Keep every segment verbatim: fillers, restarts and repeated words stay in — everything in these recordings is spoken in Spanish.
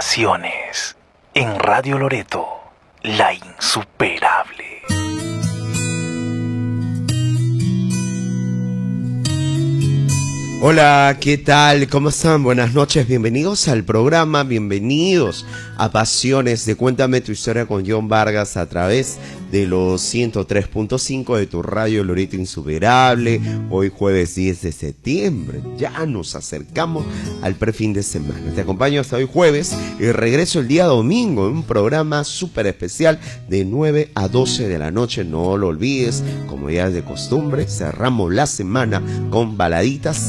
Pasiones en Radio Loreto, la insuperable. Hola, ¿qué tal? ¿Cómo están? Buenas noches, bienvenidos al programa, bienvenidos a Pasiones de Cuéntame tu Historia con John Vargas a través de los ciento tres punto cinco de tu Radio Loreto Insuperable. Hoy jueves diez de septiembre, ya nos acercamos al prefin de semana. Te acompaño hasta hoy jueves y regreso el día domingo en un programa súper especial de nueve a doce de la noche. No lo olvides, como ya es de costumbre, cerramos la semana con baladitas,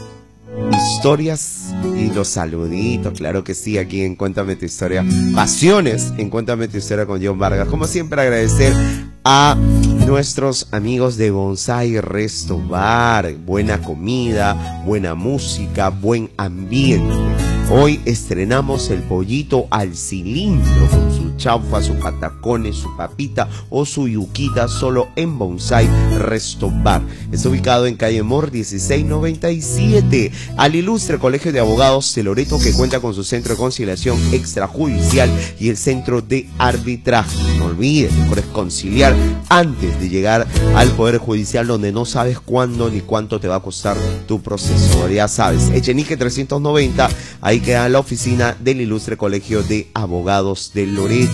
historias y los saluditos, claro que sí, aquí en Cuéntame tu Historia, Pasiones en Cuéntame tu Historia con John Vargas. Como siempre, agradecer a nuestros amigos de Bonsai Resto Bar, buena comida, buena música, buen ambiente. Hoy estrenamos el pollito al cilindro con su chaufa, sus patacones, su papita o su yuquita, solo en Bonsai Resto Bar. Está ubicado en calle Mor dieciséis noventa y siete, al ilustre Colegio de Abogados de Loreto, que cuenta con su centro de conciliación extrajudicial y el centro de arbitraje. No olvides, mejor es conciliar antes de llegar al Poder Judicial, donde no sabes cuándo ni cuánto te va a costar tu proceso. Ya sabes, Echenique trescientos noventa, ahí queda la oficina del ilustre Colegio de Abogados de Loreto.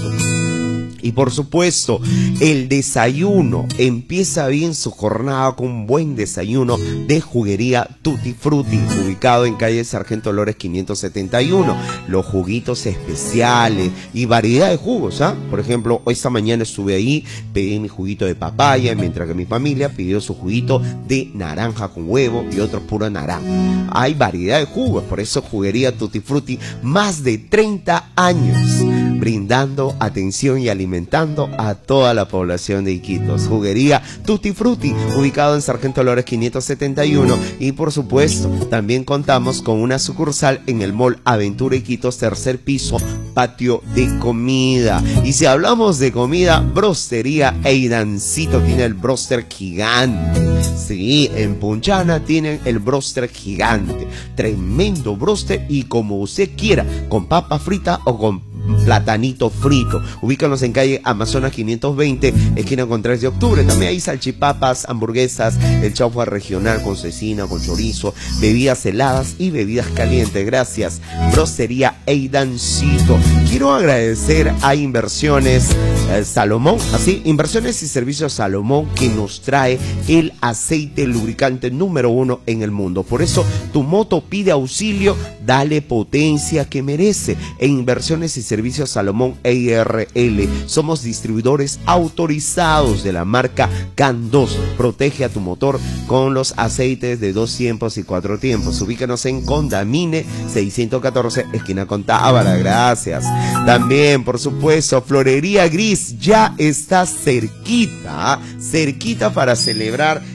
Y por supuesto, el desayuno. Empieza bien su jornada con un buen desayuno de Juguería Tutti Frutti, ubicado en calle Sargento Lores quinientos setenta y uno. Los juguitos especiales y variedad de jugos, ¿ah? Por ejemplo, esta mañana estuve ahí, pedí mi juguito de papaya, mientras que mi familia pidió su juguito de naranja con huevo y otro puro naranja. Hay variedad de jugos, por eso Juguería Tutti Frutti, más de treinta años brindando atención y alimentando a toda la población de Iquitos. Juguería Tutti Frutti, ubicado en Sargento Lores quinientos setenta y uno, y por supuesto también contamos con una sucursal en el Mall Aventura Iquitos, tercer piso, patio de comida. Y si hablamos de comida, Brostería Eidancito tiene el broster gigante. Sí, en Punchana tienen el broster gigante, tremendo broster, y como usted quiera, con papa frita o con platanito frito. Ubícanos en calle Amazonas quinientos veinte, esquina con tres de octubre. También hay salchipapas, hamburguesas, el chaufa regional con cecina, con chorizo, bebidas heladas y bebidas calientes. Gracias, Brostería Eidancito. Quiero agradecer a Inversiones eh, Salomón, así, Inversiones y Servicios Salomón, que nos trae el aceite lubricante número uno en el mundo. Por eso tu moto pide auxilio, dale potencia que merece. En Inversiones y Servicios Salomón E R L somos distribuidores autorizados de la marca Can dos. Protege a tu motor con los aceites de dos tiempos y cuatro tiempos. Ubícanos en Condamine seiscientos catorce, esquina con Tábara. Gracias. También, por supuesto, Florería Gris ya está cerquita, cerquita para celebrar